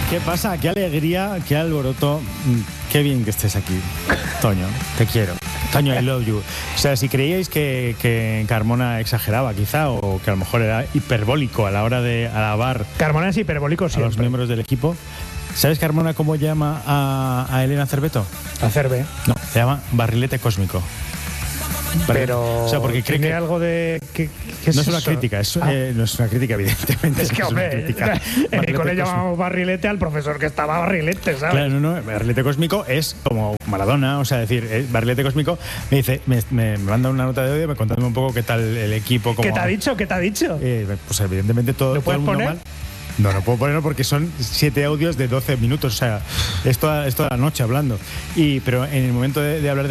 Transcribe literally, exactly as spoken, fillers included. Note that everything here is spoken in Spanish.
¿Qué pasa? Qué alegría, qué alboroto. Qué bien que estés aquí, Toño. Te quiero. Toño, I love you. O sea, si creíais que, que Carmona exageraba quizá, o que a lo mejor era hiperbólico a la hora de alabar Carmona es hiperbólico siempre. a los miembros del equipo, ¿sabes Carmona cómo llama a, a Elena Cerveto? A Cerve. No, se llama barrilete cósmico. Pero o sea, porque cree tiene que algo de ¿qué, qué es no es una eso? crítica, es, Ah. eh, no es una crítica, evidentemente. Es que, no hombre, es una crítica. en mi cole Barrilete llamamos barrilete al profesor que estaba barrilete, ¿sabes? Claro, no, no, barrilete cósmico es como Maradona, o sea, decir, eh, barrilete cósmico me dice, me, me, me manda una nota de audio, me contándome un poco qué tal el equipo. Cómo, ¿Qué te ha dicho? ¿Qué te ha dicho? Eh, pues evidentemente todo, ¿Lo todo el puedes mundo poner? mal. No, no puedo ponerlo porque son siete audios de doce minutos, o sea, es toda, es toda la noche hablando. Y, pero en el momento de, de hablar de